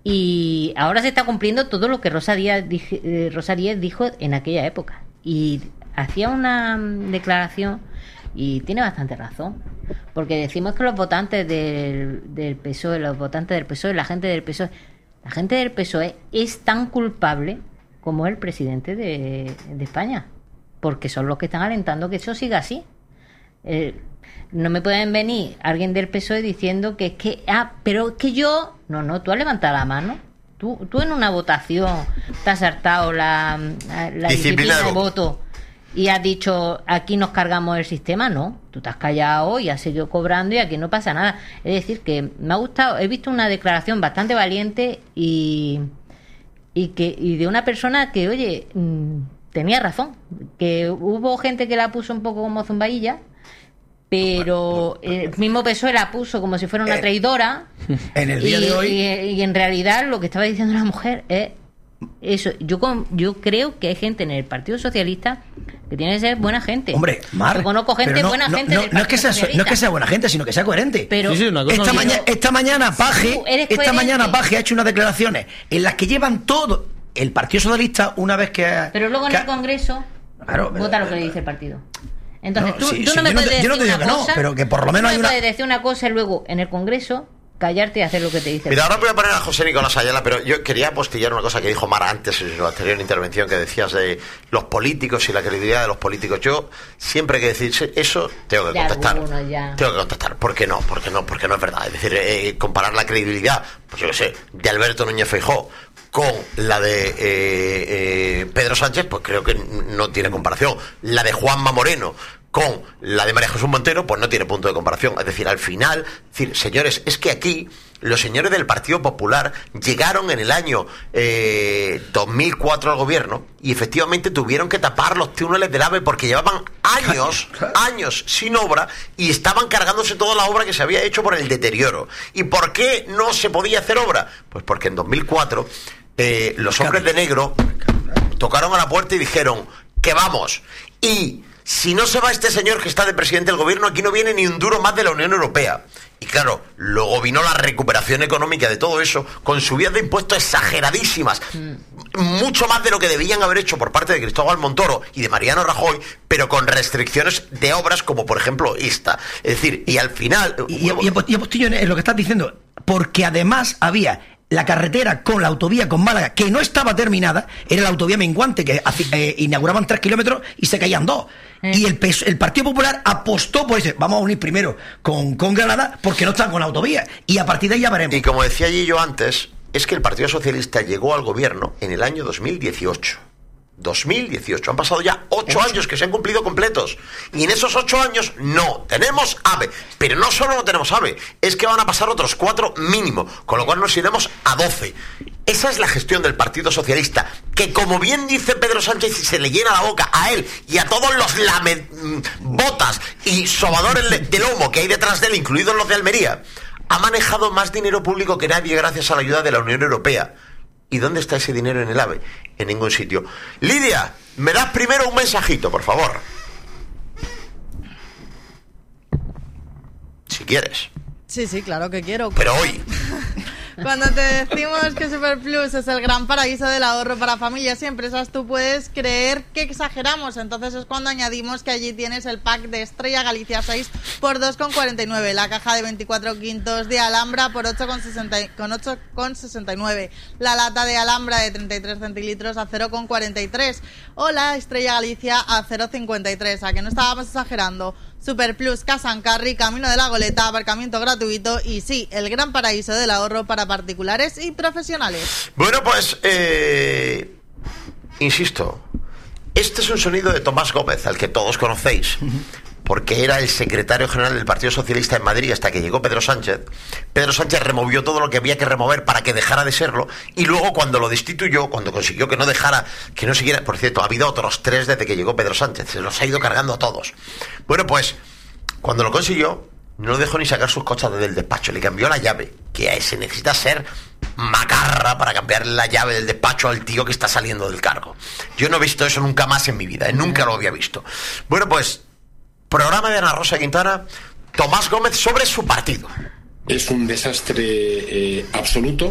Y ahora se está cumpliendo todo lo que Rosa Díez dijo en aquella época. Y hacía una declaración, y tiene bastante razón, porque decimos que los votantes del PSOE, la gente del PSOE es tan culpable como el presidente de España, porque son los que están alentando que eso siga así. No me pueden venir alguien del PSOE diciendo que es que pero es que yo no, tú has levantado la mano, tú en una votación te has saltado la disciplina de voto y has dicho aquí nos cargamos el sistema. No, tú te has callado y has seguido cobrando y aquí no pasa nada. Es decir, que me ha gustado, he visto una declaración bastante valiente y de una persona que, oye, tenía razón, que hubo gente que la puso un poco como zumbailla, pero el mismo PSOE la puso como si fuera una traidora. En el día de hoy. Y en realidad lo que estaba diciendo la mujer es eso. Yo creo que hay gente en el Partido Socialista que tiene que ser buena gente. Hombre, Mar, yo conozco gente buena gente del Partido Socialista. No es que sea buena gente, sino que sea coherente. Pero esta mañana Paje ha hecho unas declaraciones en las que llevan todo el Partido Socialista una vez que... Pero luego en el Congreso vota lo que le dice el partido. Entonces tú no me puedes decir una cosa, pero que por lo menos puedes decir una cosa y luego en el Congreso callarte y hacer lo que te dice. Mira, ahora voy a poner a José Nicolás Ayala, pero yo quería apostillar una cosa que dijo Mara antes en su anterior intervención, que decías de los políticos y la credibilidad de los políticos. Yo siempre que decir eso tengo que contestar. Tengo que contestar. ¿Por qué no? Porque no es verdad. Es decir, comparar la credibilidad, pues yo qué sé, de Alberto Núñez Feijóo con la de Pedro Sánchez, pues creo que no tiene comparación. La de Juanma Moreno con la de María Jesús Montero, pues no tiene punto de comparación. Es decir, al final, señores, es que aquí los señores del Partido Popular llegaron en el año 2004 al gobierno y efectivamente tuvieron que tapar los túneles del AVE porque llevaban años sin obra y estaban cargándose toda la obra que se había hecho por el deterioro. ¿Y por qué no se podía hacer obra? Pues porque en 2004 los hombres de negro tocaron a la puerta y dijeron que vamos, y si no se va este señor que está de presidente del gobierno, aquí no viene ni un duro más de la Unión Europea. Y claro, luego vino la recuperación económica de todo eso, con subidas de impuestos exageradísimas, mucho más de lo que debían haber hecho por parte de Cristóbal Montoro y de Mariano Rajoy, pero con restricciones de obras como por ejemplo esta. Es decir, y al final... Y Apostillo, es lo que estás diciendo, porque además había la carretera con la autovía con Málaga, que no estaba terminada, era la autovía menguante, que inauguraban 3 kilómetros y se caían 2. Y el Partido Popular apostó por eso. Vamos a unir primero con Granada, porque no están con autovía. Y a partir de ahí ya veremos. Y como decía yo antes, es que el Partido Socialista llegó al gobierno en el año 2018. 2018, han pasado ya 8 años que se han cumplido completos, y en esos 8 años no tenemos AVE, pero no solo no tenemos AVE, es que van a pasar otros 4 mínimo, con lo cual nos iremos a 12. Esa es la gestión del Partido Socialista, que como bien dice Pedro Sánchez, y se le llena la boca a él y a todos los botas y sobadores de lomo que hay detrás de él, incluidos los de Almería, ha manejado más dinero público que nadie gracias a la ayuda de la Unión Europea. ¿Y dónde está ese dinero en el AVE? En ningún sitio. Lidia, ¿me das primero un mensajito, por favor? Si quieres. Sí, claro que quiero. Pero hoy. Cuando te decimos que Superplus es el gran paraíso del ahorro para familias y empresas, tú puedes creer que exageramos. Entonces es cuando añadimos que allí tienes el pack de Estrella Galicia 6 por 2,49, la caja de 24 quintos de Alhambra por 8,69, la lata de Alhambra de 33 centilitros a 0,43 o la Estrella Galicia a 0,53. ¿A que no estábamos exagerando? Superplus, Casa en Carri, Camino de la Goleta, aparcamiento gratuito y sí, el gran paraíso del ahorro para particulares y profesionales. Bueno, pues, insisto, este es un sonido de Tomás Gómez, al que todos conocéis, porque era el secretario general del Partido Socialista en Madrid hasta que llegó Pedro Sánchez. Pedro Sánchez removió todo lo que había que remover para que dejara de serlo, y luego cuando lo destituyó, cuando consiguió que no dejara, que no siguiera, por cierto, ha habido otros 3 desde que llegó Pedro Sánchez, se los ha ido cargando a todos. Bueno, pues, cuando lo consiguió, no dejó ni sacar sus cosas desde el despacho, le cambió la llave, que se necesita ser macarra para cambiarle la llave del despacho al tío que está saliendo del cargo. Yo no he visto eso nunca más en mi vida, nunca lo había visto. Bueno, pues, programa de Ana Rosa Quintana, Tomás Gómez sobre su partido. Es un desastre absoluto.